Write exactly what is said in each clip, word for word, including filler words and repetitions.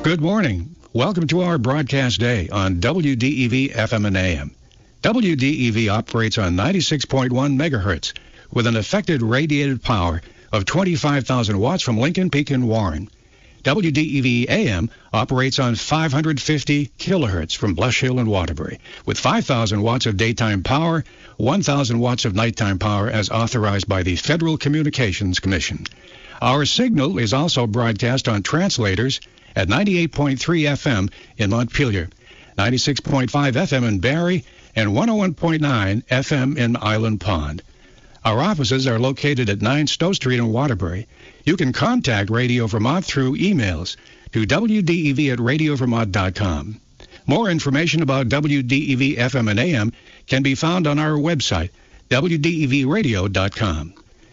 Good morning. Welcome to our broadcast day on W D E V F M and A M. W D E V operates on ninety-six point one megahertz with an effective radiated power of twenty-five thousand watts from Lincoln Peak and Warren. W D E V A M operates on five hundred fifty kilohertz from Blush Hill and Waterbury with five thousand watts of daytime power, one thousand watts of nighttime power as authorized by the Federal Communications Commission. Our signal is also broadcast on translators at ninety-eight point three F M in Montpelier, ninety-six point five F M in Barrie, and one oh one point nine F M in Island Pond. Our offices are located at nine Stowe Street in Waterbury. You can contact Radio Vermont through emails to W D E V at radio vermont dot com. More information about W D E V F M and A M can be found on our website, W D E V radio dot com.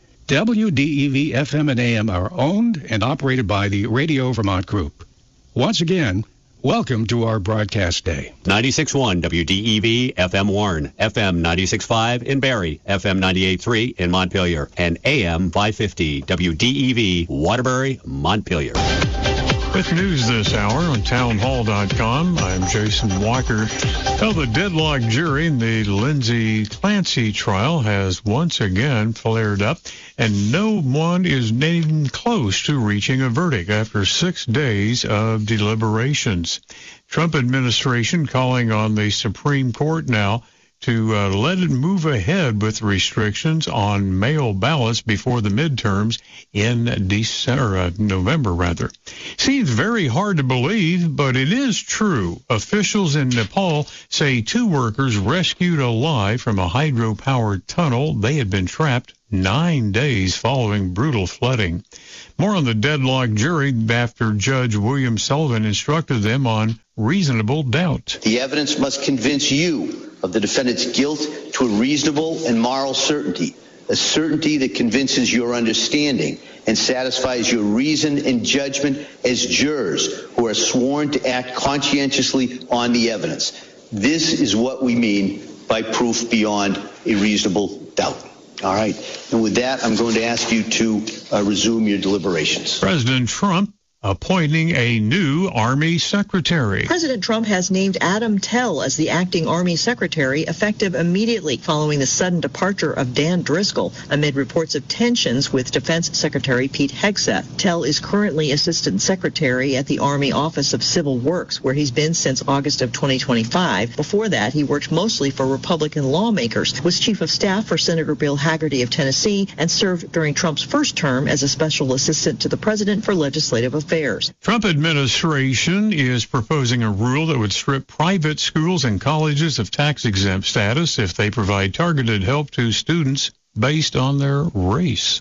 W D E V F M and A M are owned and operated by the Radio Vermont Group. Once again, welcome to our broadcast day. ninety-six point one W D E V F M Warren, F M ninety-six point five in Barrie, F M ninety-eight point three in Montpelier, and A M five fifty W D E V Waterbury, Montpelier. With news this hour on town hall dot com, I'm Jason Walker. Well, the deadlocked jury in the Lindsay Clancy trial has once again flared up, and no one is even close to reaching a verdict after six days of deliberations. Trump administration calling on the Supreme Court now to uh, let it move ahead with restrictions on mail ballots before the midterms in December, uh, November rather. Seems very hard to believe, but it is true. Officials in Nepal say two workers rescued alive from a hydro-powered tunnel. They had been trapped nine days following brutal flooding. More on the deadlocked jury after Judge William Sullivan instructed them on reasonable doubt. The evidence must convince you of the defendant's guilt to a reasonable and moral certainty, a certainty that convinces your understanding and satisfies your reason and judgment as jurors who are sworn to act conscientiously on the evidence. This is what we mean by proof beyond a reasonable doubt. All right. And with that, I'm going to ask you to uh, resume your deliberations. President Trump appointing a new Army Secretary. President Trump has named Adam Tell as the acting Army Secretary effective immediately following the sudden departure of Dan Driscoll amid reports of tensions with Defense Secretary Pete Hegseth. Tell is currently Assistant Secretary at the Army Office of Civil Works, where he's been since August of twenty twenty-five. Before that, he worked mostly for Republican lawmakers, was Chief of Staff for Senator Bill Hagerty of Tennessee, and served during Trump's first term as a Special Assistant to the President for Legislative Affairs. Trump administration is proposing a rule that would strip private schools and colleges of tax-exempt status if they provide targeted help to students based on their race.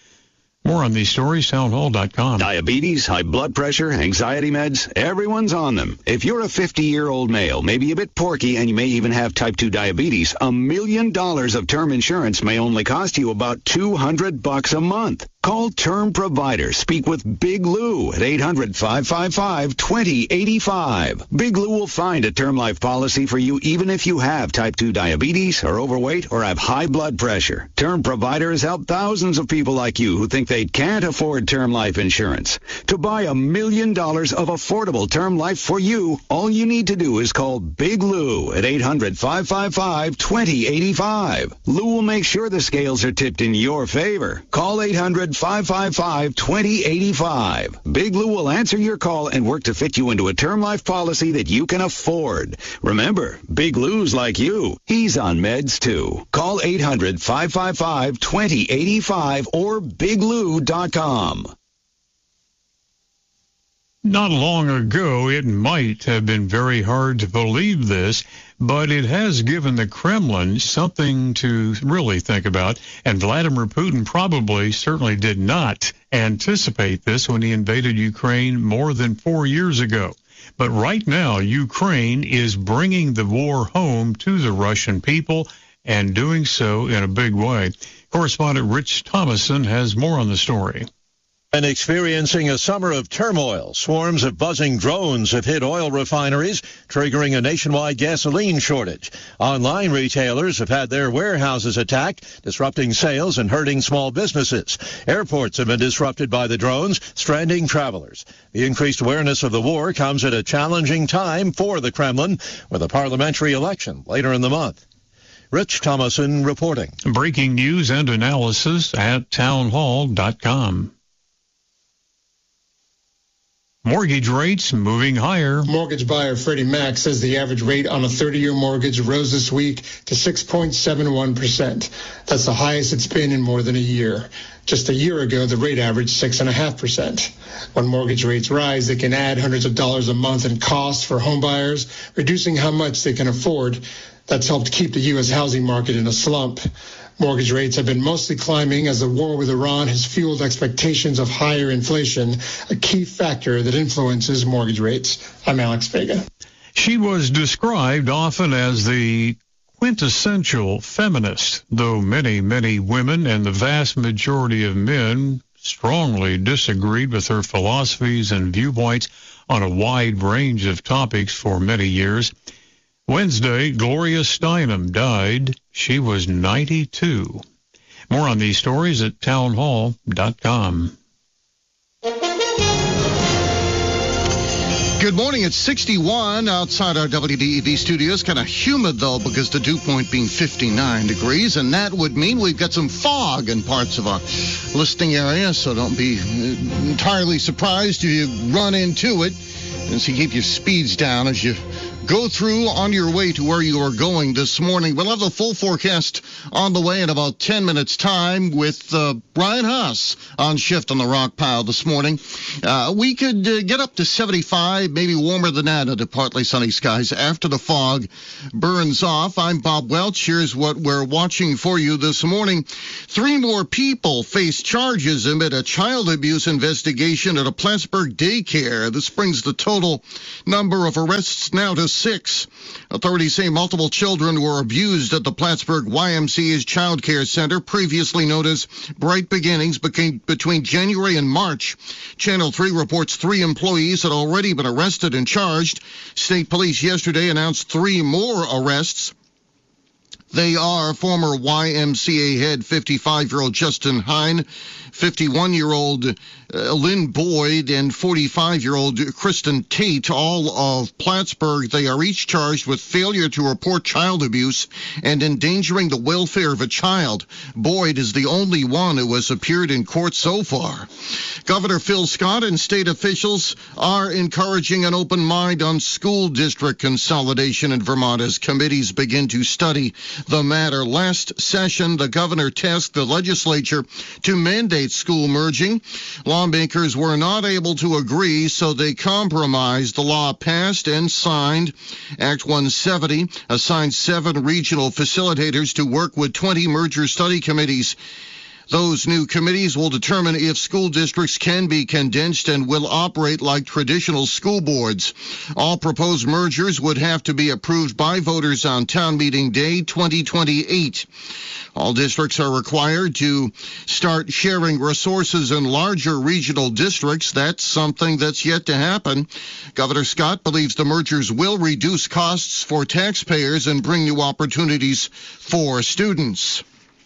More on these stories, town hall dot com. Diabetes, high blood pressure, anxiety meds, everyone's on them. If you're a fifty-year-old male, maybe a bit porky, and you may even have type two diabetes, a million dollars of term insurance may only cost you about two hundred bucks a month. Call Term Provider. Speak with Big Lou at eight hundred, five five five, two zero eight five. Big Lou will find a term life policy for you even if you have type two diabetes, are overweight, or have high blood pressure. Term Provider has helped thousands of people like you who think they can't afford term life insurance. To buy a million dollars of affordable term life for you, all you need to do is call Big Lou at eight hundred, five five five, two zero eight five. Lou will make sure the scales are tipped in your favor. Call eight hundred, five five five, two zero eight five. Big Lou will answer your call and work to fit you into a term life policy that you can afford. Remember, Big Lou's like you. He's on meds too. Call eight hundred, five five five, two zero eight five or big lou dot com. Not long ago, it might have been very hard to believe this, but it has given the Kremlin something to really think about, and Vladimir Putin probably certainly did not anticipate this when he invaded Ukraine more than four years ago. But right now, Ukraine is bringing the war home to the Russian people and doing so in a big way. Correspondent Rich Thomason has more on the story. And experiencing a summer of turmoil, swarms of buzzing drones have hit oil refineries, triggering a nationwide gasoline shortage. Online retailers have had their warehouses attacked, disrupting sales and hurting small businesses. Airports have been disrupted by the drones, stranding travelers. The increased awareness of the war comes at a challenging time for the Kremlin, with a parliamentary election later in the month. Rich Thomason reporting. Breaking news and analysis at townhall dot com. Mortgage rates moving higher. Mortgage buyer Freddie Mac says the average rate on a thirty-year mortgage rose this week to six point seven one percent. That's the highest it's been in more than a year. Just a year ago, the rate averaged six point five percent. When mortgage rates rise, they can add hundreds of dollars a month in costs for home buyers, reducing how much they can afford. That's helped keep the U S housing market in a slump. Mortgage rates have been mostly climbing as the war with Iran has fueled expectations of higher inflation, a key factor that influences mortgage rates. I'm Alex Vega. She was described often as the quintessential feminist, though many, many women and the vast majority of men strongly disagreed with her philosophies and viewpoints on a wide range of topics for many years. Wednesday, Gloria Steinem died. She was ninety-two. More on these stories at townhall dot com. Good morning. It's sixty-one outside our W D E V studios. Kind of humid, though, because the dew point being fifty-nine degrees, and that would mean we've got some fog in parts of our listening area, so don't be entirely surprised if you run into it. And so keep your speeds down as you go through on your way to where you are going this morning. We'll have the full forecast on the way in about ten minutes' time with uh, Brian Haas on shift on the rock pile this morning. Uh, we could uh, get up to seventy-five, maybe warmer than that under partly sunny skies after the fog burns off. I'm Bob Welch. Here's what we're watching for you this morning. Three more people face charges amid a child abuse investigation at a Plattsburgh daycare. This brings the total number of arrests now to six. Authorities say multiple children were abused at the Plattsburgh Y M C A's Child Care Center, previously known as Bright Beginnings, became between January and March. Channel three reports three employees had already been arrested and charged. State police yesterday announced three more arrests. They are former Y M C A head fifty-five-year-old Justin Hine, fifty-one-year-old uh, Lynn Boyd, and forty-five-year-old Kristen Tate, all of Plattsburgh. They are each charged with failure to report child abuse and endangering the welfare of a child. Boyd is the only one who has appeared in court so far. Governor Phil Scott and state officials are encouraging an open mind on school district consolidation in Vermont as committees begin to study the matter. Last session, the governor tasked the legislature to mandate school merging. Lawmakers were not able to agree, so they compromised. The law passed and signed. Act one seventy assigned seven regional facilitators to work with twenty merger study committees. Those new committees will determine if school districts can be condensed and will operate like traditional school boards. All proposed mergers would have to be approved by voters on town meeting day twenty twenty-eight. All districts are required to start sharing resources in larger regional districts. That's something that's yet to happen. Governor Scott believes the mergers will reduce costs for taxpayers and bring new opportunities for students.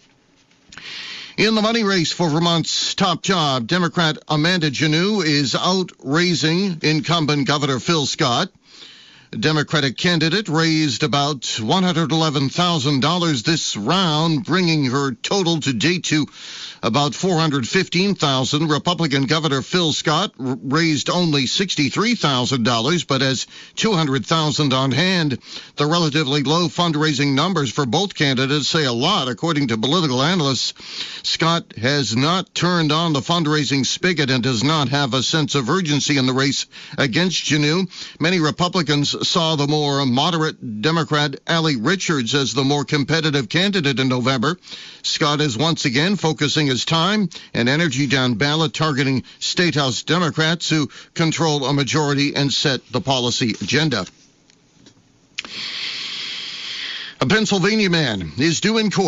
In the money race for Vermont's top job, Democrat Amanda Janneau is outraising incumbent Governor Phil Scott. The Democratic candidate raised about one hundred eleven thousand dollars this round, bringing her total to date to about four hundred fifteen thousand dollars. Republican Governor Phil Scott r- raised only sixty-three thousand dollars, but has two hundred thousand dollars on hand. The relatively low fundraising numbers for both candidates say a lot, according to political analysts. Scott has not turned on the fundraising spigot and does not have a sense of urgency in the race against Janneau. Many Republicans saw the more moderate Democrat Allie Richards as the more competitive candidate in November. Scott is once again focusing his time and energy down ballot, targeting State House Democrats who control a majority and set the policy agenda. A Pennsylvania man is due in court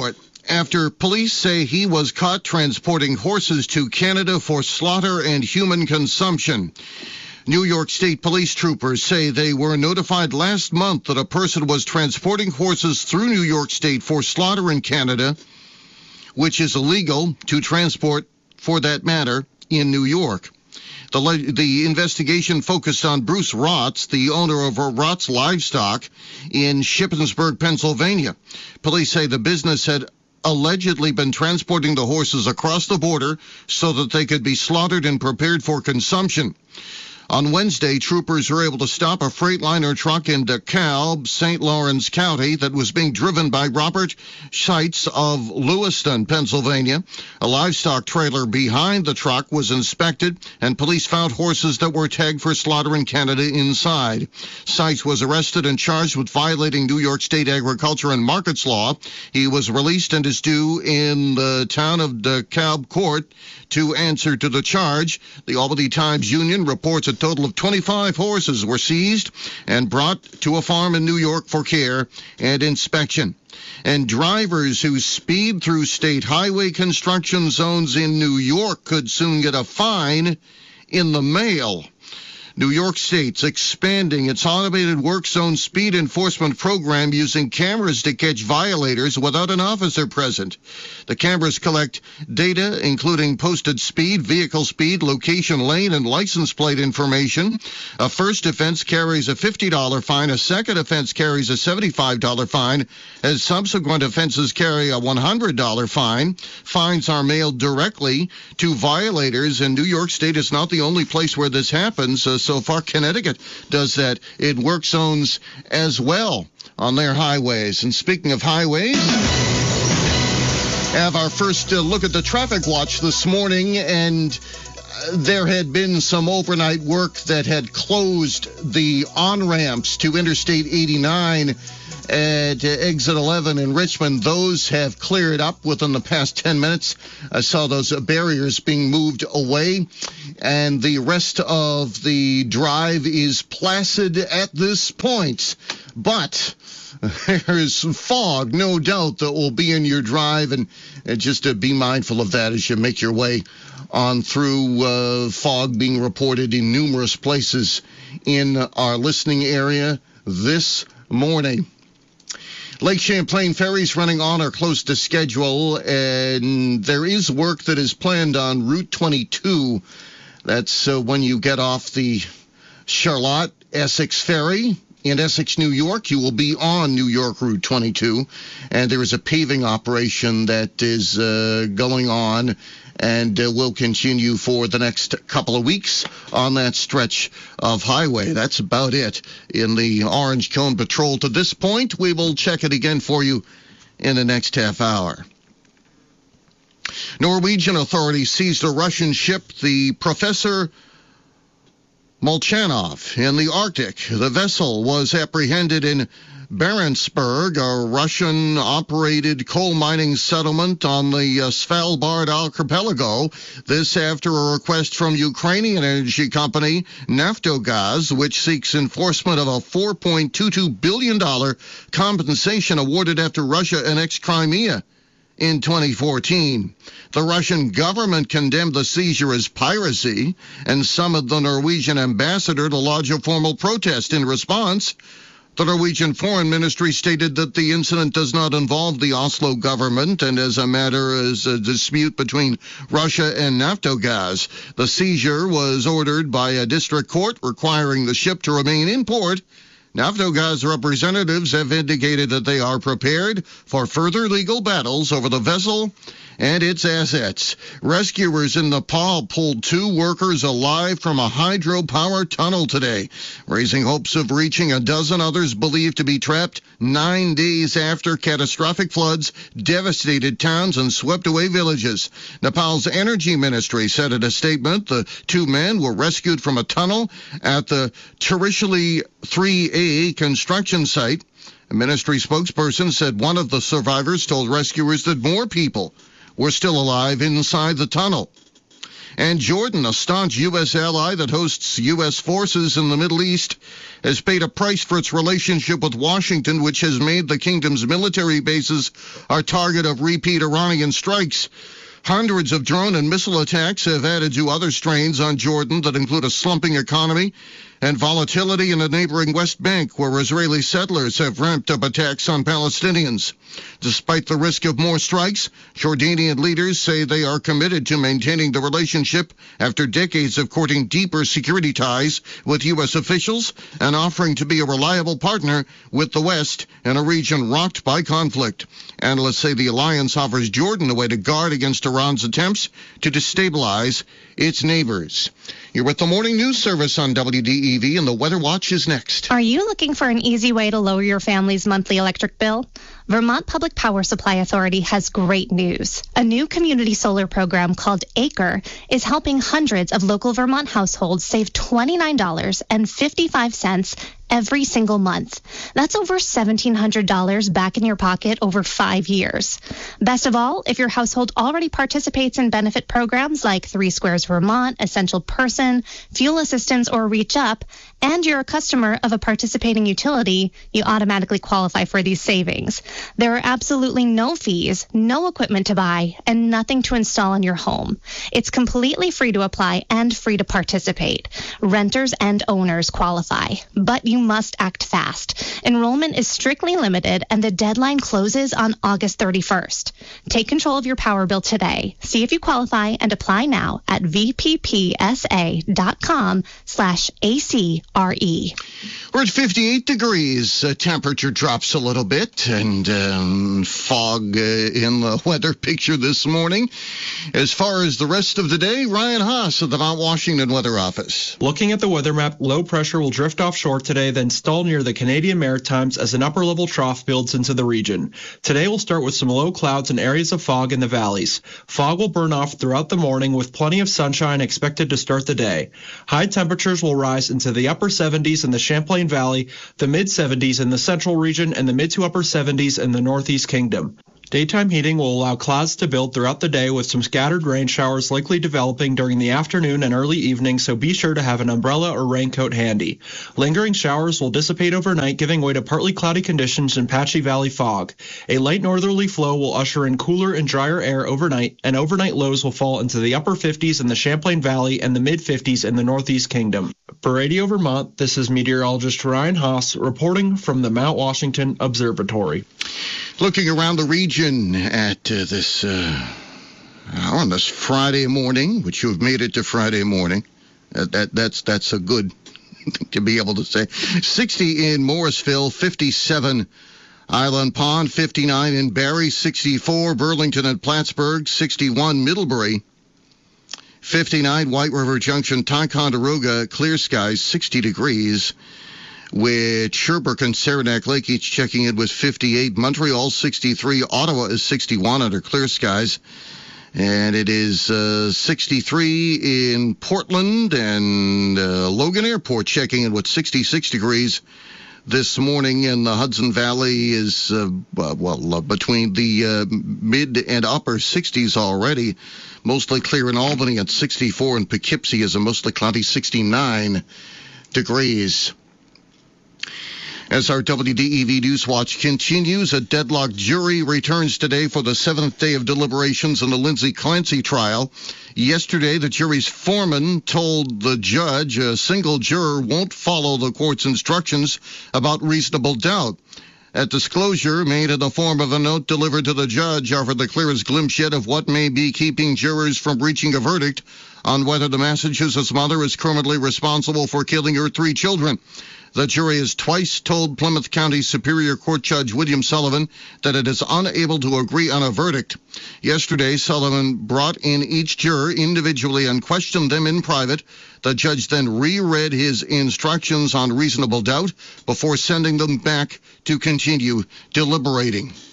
after police say he was caught transporting horses to Canada for slaughter and human consumption. New York State police troopers say they were notified last month that a person was transporting horses through New York State for slaughter in Canada, which is illegal to transport, for that matter, in New York. The, le- the investigation focused on Bruce Rotz, the owner of Rotz Livestock in Shippensburg, Pennsylvania. Police say the business had allegedly been transporting the horses across the border so that they could be slaughtered and prepared for consumption. On Wednesday, troopers were able to stop a Freightliner truck in DeKalb, Saint Lawrence County, that was being driven by Robert Scheitz of Lewiston, Pennsylvania. A livestock trailer behind the truck was inspected, and police found horses that were tagged for slaughter in Canada inside. Scheitz was arrested and charged with violating New York State agriculture and markets law. He was released and is due in the town of DeKalb court to answer to the charge. The Albany Times-Union reports a total of twenty-five horses were seized and brought to a farm in New York for care and inspection. And drivers who speed through state highway construction zones in New York could soon get a fine in the mail. New York State's expanding its automated work zone speed enforcement program using cameras to catch violators without an officer present. The cameras collect data including posted speed, vehicle speed, location, lane, and license plate information. A first offense carries a fifty dollars fine. A second offense carries a seventy-five dollars fine. As subsequent offenses carry a one hundred dollars fine. Fines are mailed directly to violators, and New York State is not the only place where this happens. Uh, So far, Connecticut does that in work zones as well on their highways. And speaking of highways, have our first uh, look at the traffic watch this morning, and uh, there had been some overnight work that had closed the on-ramps to Interstate eighty-nine at uh, exit eleven in Richmond. Those have cleared up within the past ten minutes. I saw those uh, barriers being moved away, and the rest of the drive is placid at this point. But there is fog, no doubt, that will be in your drive, and uh, just uh, be mindful of that as you make your way on through. Uh, fog being reported in numerous places in our listening area this morning. Lake Champlain ferries running on or close to schedule, and there is work that is planned on Route twenty-two. That's uh, when you get off the Charlotte Essex ferry in Essex, New York. You will be on New York Route twenty-two, and there is a paving operation that is uh, going on and uh, will continue for the next couple of weeks on that stretch of highway. That's about it in the Orange Cone Patrol to this point. We will check it again for you in the next half hour. Norwegian authorities seized a Russian ship, the Professor Molchanov, in the Arctic. The vessel was apprehended in Barentsburg, a Russian-operated coal mining settlement on the uh, Svalbard archipelago. This after a request from Ukrainian energy company Naftogaz, which seeks enforcement of a four point two two billion dollars compensation awarded after Russia annexed Crimea in twenty fourteen. The Russian government condemned the seizure as piracy and summoned the Norwegian ambassador to lodge a formal protest. In response, the Norwegian Foreign Ministry stated that the incident does not involve the Oslo government and as a matter as a dispute between Russia and Naftogaz. The seizure was ordered by a district court requiring the ship to remain in port. Naftogaz representatives have indicated that they are prepared for further legal battles over the vessel and its assets. Rescuers in Nepal pulled two workers alive from a hydropower tunnel today, raising hopes of reaching a dozen others believed to be trapped nine days after catastrophic floods devastated towns and swept away villages. Nepal's energy ministry said in a statement the two men were rescued from a tunnel at the Tirishali three A construction site. A ministry spokesperson said one of the survivors told rescuers that more people were still alive inside the tunnel. And Jordan, a staunch U S ally that hosts U S forces in the Middle East, has paid a price for its relationship with Washington, which has made the kingdom's military bases a target of repeat Iranian strikes. Hundreds of drone and missile attacks have added to other strains on Jordan that include a slumping economy and volatility in the neighboring West Bank, where Israeli settlers have ramped up attacks on Palestinians. Despite the risk of more strikes, Jordanian leaders say they are committed to maintaining the relationship after decades of courting deeper security ties with U S officials and offering to be a reliable partner with the West in a region rocked by conflict. Analysts say the alliance offers Jordan a way to guard against Iran's attempts to destabilize its neighbors. You're with the Morning News Service on W D E V, and the Weather Watch is next. Are you looking for an easy way to lower your family's monthly electric bill? Vermont Public Power Supply Authority has great news. A new community solar program called Acre is helping hundreds of local Vermont households save twenty-nine dollars and fifty-five cents every single month. That's over seventeen hundred dollars back in your pocket over five years. Best of all, if your household already participates in benefit programs like Three Squares Vermont, Essential Person, Fuel Assistance, or Reach Up, and you're a customer of a participating utility, you automatically qualify for these savings. There are absolutely no fees, no equipment to buy, and nothing to install in your home. It's completely free to apply and free to participate. Renters and owners qualify, but you must act fast. Enrollment is strictly limited, and the deadline closes on August thirty-first. Take control of your power bill today. See if you qualify and apply now at vppsa.com slash ACRE. We're at fifty-eight degrees. Uh, temperature drops a little bit, and um, fog uh, in the weather picture this morning. As far as the rest of the day, Ryan Haas of the Mount Washington Weather Office. Looking at the weather map, low pressure will drift offshore today, then stall near the Canadian Maritimes as an upper-level trough builds into the region. Today we'll start with some low clouds and areas of fog in the valleys. Fog will burn off throughout the morning with plenty of sunshine expected to start the day. High temperatures will rise into the upper seventies in the Champlain Valley, the mid-seventies in the central region, and the mid to upper seventies in the Northeast Kingdom. Daytime heating will allow clouds to build throughout the day with some scattered rain showers likely developing during the afternoon and early evening, so be sure to have an umbrella or raincoat handy. Lingering showers will dissipate overnight, giving way to partly cloudy conditions and patchy valley fog. A light northerly flow will usher in cooler and drier air overnight, and overnight lows will fall into the upper fifties in the Champlain Valley and the mid-fifties in the Northeast Kingdom. For Radio Vermont, this is meteorologist Ryan Haas reporting from the Mount Washington Observatory. Looking around the region at uh, this uh, on this Friday morning, which you have made it to Friday morning, uh, that that's that's a good thing to be able to say. sixty in Morrisville, fifty-seven Island Pond, fifty-nine in Barrie, sixty-four Burlington and Plattsburgh, sixty-one Middlebury, fifty-nine White River Junction, Ticonderoga, clear skies, sixty degrees. With Sherbrooke and Saranac Lake each checking in with fifty-eight. Montreal, sixty-three. Ottawa is sixty-one under clear skies. And it is uh, sixty-three in Portland, and uh, Logan Airport checking in with sixty-six degrees this morning. And the Hudson Valley is, uh, well, uh, between the uh, mid and upper sixties already. Mostly clear in Albany at sixty-four, and Poughkeepsie is a mostly cloudy sixty-nine degrees. As our W D E V News Watch continues, a deadlocked jury returns today for the seventh day of deliberations in the Lindsay Clancy trial. Yesterday, the jury's foreman told the judge a single juror won't follow the court's instructions about reasonable doubt. A disclosure made in the form of a note delivered to the judge offered the clearest glimpse yet of what may be keeping jurors from reaching a verdict on whether the Massachusetts mother is criminally responsible for killing her three children. The jury has twice told Plymouth County Superior Court Judge William Sullivan that it is unable to agree on a verdict. Yesterday, Sullivan brought in each juror individually and questioned them in private. The judge then reread his instructions on reasonable doubt before sending them back to continue deliberating.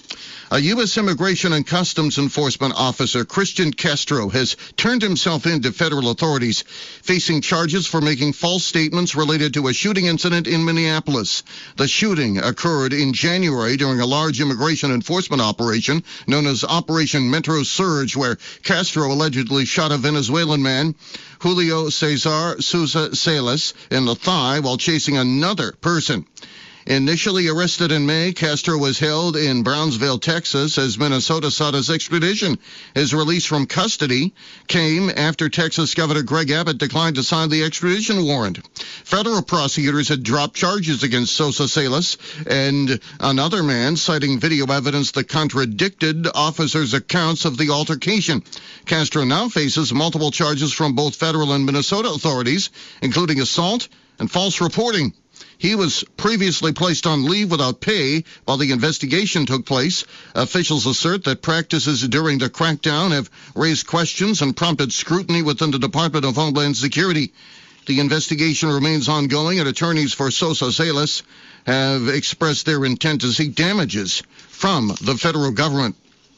A U S Immigration and Customs Enforcement officer, Christian Castro, has turned himself in to federal authorities, facing charges for making false statements related to a shooting incident in Minneapolis. The shooting occurred in January during a large immigration enforcement operation known as Operation Metro Surge, where Castro allegedly shot a Venezuelan man, Julio Cesar Sousa Salas, in the thigh while chasing another person. Initially arrested in May, Castro was held in Brownsville, Texas, as Minnesota sought his extradition. His release from custody came after Texas Governor Greg Abbott declined to sign the extradition warrant. Federal prosecutors had dropped charges against Sosa Salas and another man, citing video evidence that contradicted officers' accounts of the altercation. Castro now faces multiple charges from both federal and Minnesota authorities, including assault and false reporting. He was previously placed on leave without pay while the investigation took place. Officials assert that practices during the crackdown have raised questions and prompted scrutiny within the Department of Homeland Security. The investigation remains ongoing, and attorneys for Sosa Salas have expressed their intent to seek damages from the federal government.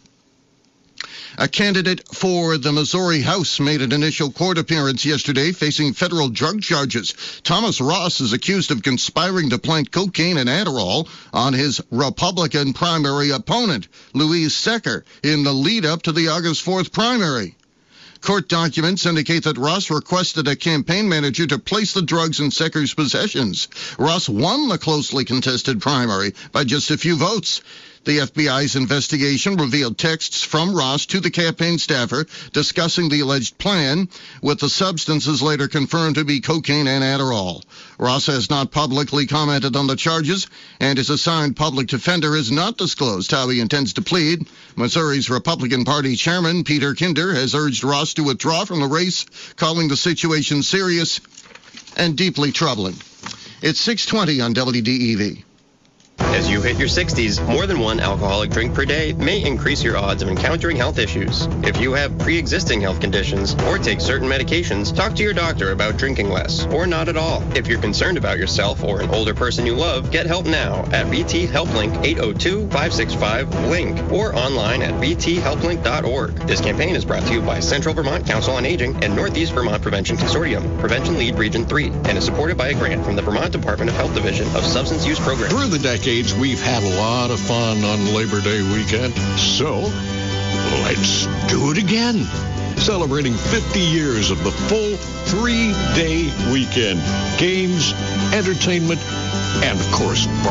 A candidate for the Missouri House made an initial court appearance yesterday facing federal drug charges. Thomas Ross is accused of conspiring to plant cocaine and Adderall on his Republican primary opponent, Louise Secker, in the lead-up to the August fourth primary. Court documents indicate that Ross requested a campaign manager to place the drugs in Secker's possessions. Ross won the closely contested primary by just a few votes. The F B I's investigation revealed texts from Ross to the campaign staffer discussing the alleged plan, with the substances later confirmed to be cocaine and Adderall. Ross has not publicly commented on the charges, and his assigned public defender has not disclosed how he intends to plead. Missouri's Republican Party chairman, Peter Kinder, has urged Ross to withdraw from the race, calling the situation serious and deeply troubling. It's six twenty on W D E V. As you hit your sixties, more than one alcoholic drink per day may increase your odds of encountering health issues. If you have pre-existing health conditions or take certain medications, talk to your doctor about drinking less or not at all. If you're concerned about yourself or an older person you love, get help now at V T HelpLink eight oh two, five six five, LINK or online at v t help link dot org. This campaign is brought to you by Central Vermont Council on Aging and Northeast Vermont Prevention Consortium, Prevention Lead Region three, and is supported by a grant from the Vermont Department of Health Division of Substance Use Program. Through the decades, we've had a lot of fun on Labor Day weekend, so let's do it again. Celebrating fifty years of the full three-day weekend. Games, entertainment, and, of course,